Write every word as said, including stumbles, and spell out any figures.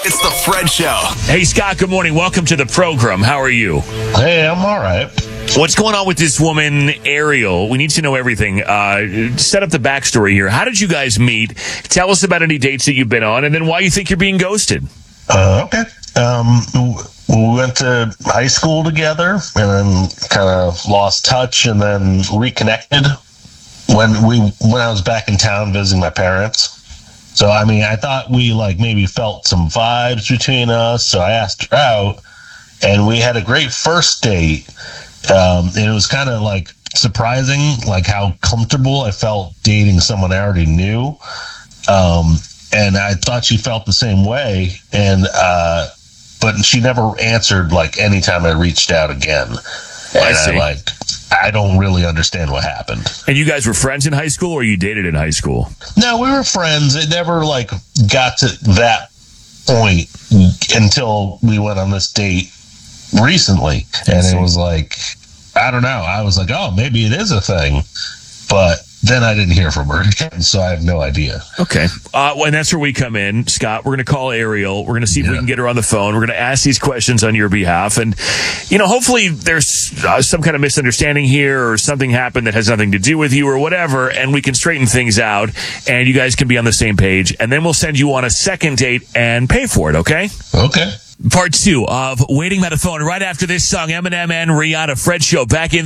It's the Fred Show. Hey, Scott, good morning. Welcome to the program. How are you? Hey, I'm all right. What's going on with this woman, Ariel? We need to know everything. Uh, set up the backstory here. How did you guys meet? Tell us about any dates that you've been on, and then why you think you're being ghosted. Uh, okay. Um, we went to high school together, and then kind of lost touch, and then reconnected when we when I was back in town visiting my parents. So, I mean, I thought we, like, maybe felt some vibes between us, so I asked her out, and we had a great first date. Um, and it was kind of, like, surprising, like, how comfortable I felt dating someone I already knew. Um, and I thought she felt the same way, and uh, but she never answered, like, anytime I reached out again. And I see. I, like... I don't really understand what happened. And you guys were friends in high school, or you dated in high school? No, we were friends. It never, like, got to that point until we went on this date recently. And it was like, I don't know. I was like, oh, maybe it is a thing. But then I didn't hear from her again, so I have no idea. Okay. Uh, well, and that's where we come in, Scott. We're going to call Ariel. We're going to see if Yeah. we can get her on the phone. We're going to ask these questions on your behalf. And, you know, hopefully there's uh, some kind of misunderstanding here, or something happened that has nothing to do with you or whatever, and we can straighten things out, and you guys can be on the same page. And then we'll send you on a second date and pay for it, okay? Okay. Part two of Waiting by the Phone right after this song, Eminem and Rihanna. Fred Show back in